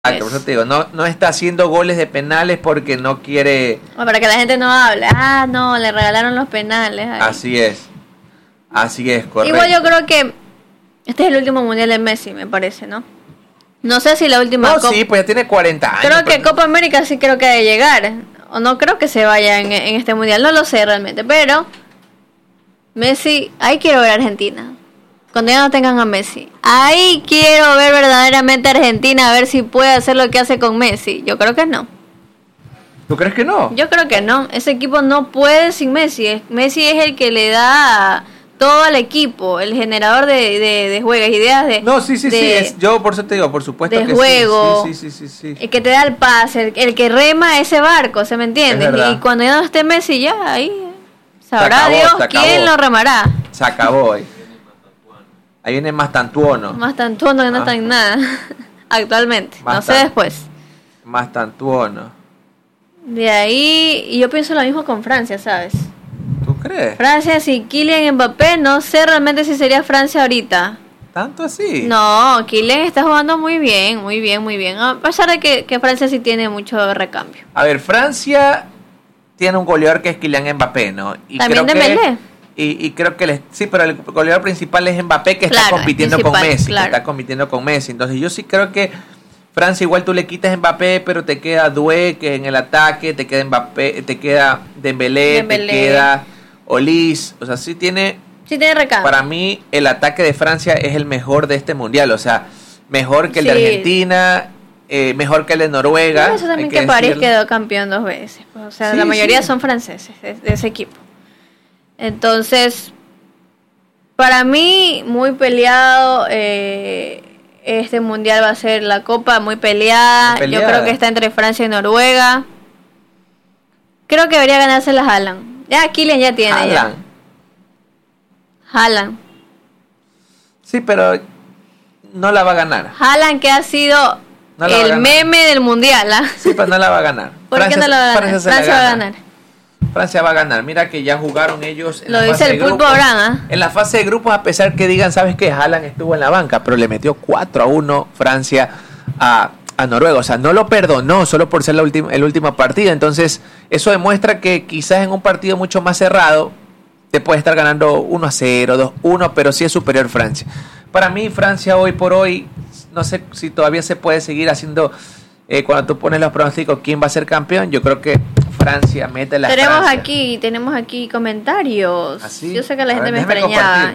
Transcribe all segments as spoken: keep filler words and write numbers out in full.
Exacto, por eso te digo, no, no está haciendo goles de penales porque no quiere... O para que la gente no hable. Ah, no, le regalaron los penales. Ay. Así es. Así es, correcto. Igual yo creo que este es el último mundial de Messi, me parece, ¿no? No sé si la última No, Copa... sí, pues ya tiene cuarenta años. Creo que pero... Copa América sí creo que ha de llegar. O no creo que se vaya en, en este mundial, no lo sé realmente. Pero Messi, ahí quiero ver a Argentina. Cuando ya no tengan a Messi. Ahí quiero ver verdaderamente a Argentina, a ver si puede hacer lo que hace con Messi. Yo creo que no. ¿Tú crees que no? Yo creo que no. Ese equipo no puede sin Messi. Messi es el que le da todo al equipo, el generador de, de, de juegos, ideas de... No, sí, sí, de, sí. Es, yo por eso te digo, por supuesto de que juego, sí. Sí, sí, sí, sí, sí. El que te da el pase, el, el que rema ese barco, ¿se me entiende? Y cuando ya no esté Messi, ya ahí sabrá acabó, Dios quién lo remará. Se acabó ahí. Ahí viene más tantuono. Más tantuono que no ah. está en nada actualmente. Más no sé tan, después. Más tantuono. De ahí, y yo pienso lo mismo con Francia, ¿sabes? ¿Tú crees? Francia sin Kylian Mbappé, no sé realmente si sería Francia ahorita. ¿Tanto así? No, Kylian está jugando muy bien, muy bien, muy bien. A pesar de que, que Francia sí tiene mucho recambio. A ver, Francia tiene un goleador que es Kylian Mbappé, ¿no? Y También creo Dembélé. Que... Y, y creo que les, sí, pero el goleador principal es Mbappé que claro, está compitiendo con Messi, claro. que está compitiendo con Messi. Entonces yo sí creo que Francia igual tú le quitas Mbappé, pero te queda Doué que en el ataque, te queda Mbappé, te queda Dembélé, Dembélé. te queda Olise, o sea, sí tiene Sí tiene recambio. Para mí el ataque de Francia es el mejor de este mundial, o sea, mejor que el sí. de Argentina, eh, mejor que el de Noruega. Por eso también que, que París quedó campeón dos veces, pues, o sea, sí, la mayoría sí. son franceses de, de ese equipo. Entonces, para mí, muy peleado, eh, este mundial va a ser la Copa, muy peleada. muy peleada. Yo creo que está entre Francia y Noruega. Creo que debería ganarse la Haaland. Ya, Kylian ya tiene. Haaland. Ya. Haaland. Sí, pero no la va a ganar. Haaland que ha sido no el meme del mundial. ¿eh? Sí, pero no la va a ganar. ¿Por Francia, qué no la va a ganar? Francia, Francia va a ganar. Francia va a ganar. Mira que ya jugaron ellos en Lo la dice fase el de pulpo grupos. Abraham, ¿eh? En la fase de grupos, a pesar que digan, ¿sabes qué? Haaland estuvo en la banca, pero le metió cuatro a uno Francia a, a Noruega. O sea, no lo perdonó solo por ser la última, el último partido. Entonces, eso demuestra que quizás en un partido mucho más cerrado te puede estar ganando uno a cero, dos a uno, pero sí es superior Francia. Para mí, Francia hoy por hoy, no sé si todavía se puede seguir haciendo... Eh, cuando tú pones los pronósticos, ¿quién va a ser campeón? Yo creo que Francia mete la Tenemos Francia. aquí, tenemos aquí comentarios. ¿Así? Yo sé que la a gente ver, me extrañaba.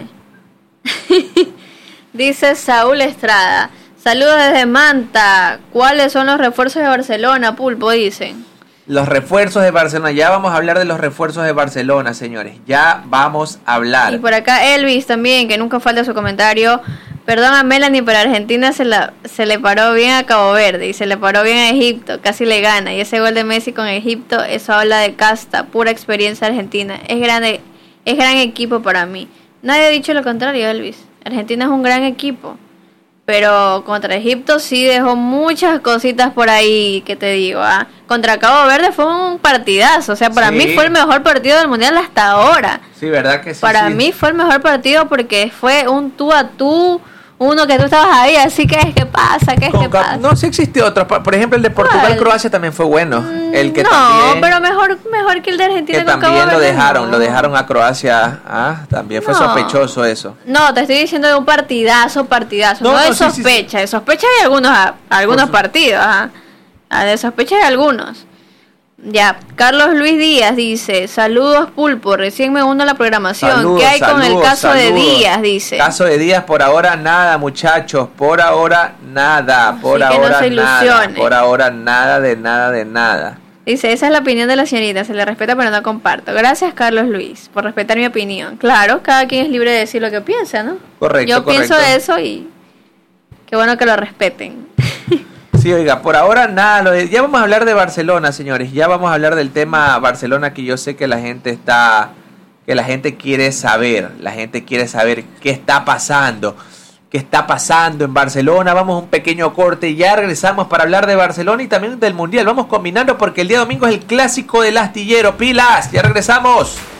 Dice Saúl Estrada. Saludos desde Manta. ¿Cuáles son los refuerzos de Barcelona, Pulpo? Dicen. Los refuerzos de Barcelona. Ya vamos a hablar de los refuerzos de Barcelona, señores. Ya vamos a hablar. Y por acá Elvis también, que nunca falta su comentario. Perdón a Melanie, pero Argentina se, la, se le paró bien a Cabo Verde y se le paró bien a Egipto, casi le gana. Y ese gol de Messi con Egipto, eso habla de casta, pura experiencia argentina. Es grande, es gran equipo para mí. Nadie ha dicho lo contrario, Elvis. Argentina es un gran equipo, pero contra Egipto sí dejó muchas cositas por ahí, que te digo. ¿ah? Contra Cabo Verde fue un partidazo, o sea, para sí. mí fue el mejor partido del Mundial hasta ahora. Sí, ¿verdad que sí? Para sí. mí fue el mejor partido porque fue un tú a tú. Uno que tú estabas ahí, así que es que pasa, que es que pasa. No, sí existe otro. Por ejemplo, el de Portugal-Croacia también fue bueno. El que no, también, pero mejor mejor que el de Argentina. Que también lo dejaron, no. lo dejaron a Croacia. Ah, también fue no. sospechoso eso. No, te estoy diciendo de un partidazo, partidazo. No, no de no, sospecha, sí, sí. de sospecha hay algunos, algunos partidos. Ajá. De sospecha hay algunos. Ya, Carlos Luis Díaz dice, saludos Pulpo, recién me uno a la programación. Saludos, ¿Qué hay saludos, con el caso saludos. de Díaz? Dice. Caso de Díaz, por ahora nada, muchachos, por ahora nada, por Así ahora no se nada, por ahora nada de nada de nada. Dice, esa es la opinión de la señorita, se le respeta pero no comparto. Gracias Carlos Luis, por respetar mi opinión. Claro, cada quien es libre de decir lo que piensa, ¿no? Correcto, Yo correcto. pienso eso y qué bueno que lo respeten. Sí, oiga, por ahora nada, lo de, ya vamos a hablar de Barcelona, señores, ya vamos a hablar del tema Barcelona que yo sé que la gente está, que la gente quiere saber, la gente quiere saber qué está pasando, qué está pasando en Barcelona. Vamos a un pequeño corte y ya regresamos para hablar de Barcelona y también del Mundial. Vamos combinando porque el día domingo es el clásico del astillero. Pilas, ya regresamos.